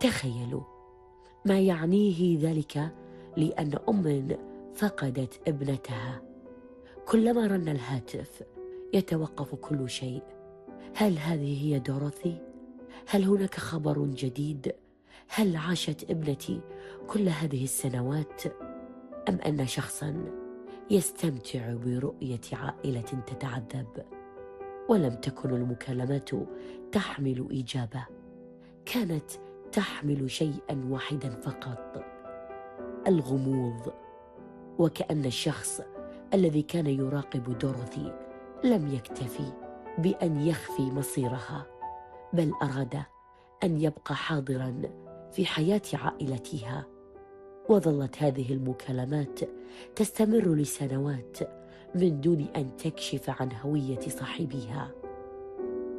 تخيلوا ما يعنيه ذلك لأن أم فقدت ابنتها. كلما رن الهاتف يتوقف كل شيء. هل هذه هي دوروثي؟ هل هناك خبر جديد؟ هل عاشت ابنتي كل هذه السنوات؟ أم أن شخصا يستمتع برؤية عائلة تتعذب؟ ولم تكن المكالمات تحمل إجابة، كانت تحمل شيئا واحدا فقط: الغموض. وكأن الشخص الذي كان يراقب دوروثي لم يكتفي بأن يخفي مصيرها، بل أراد أن يبقى حاضرا في حياة عائلتها. وظلت هذه المكالمات تستمر لسنوات من دون أن تكشف عن هوية صاحبها.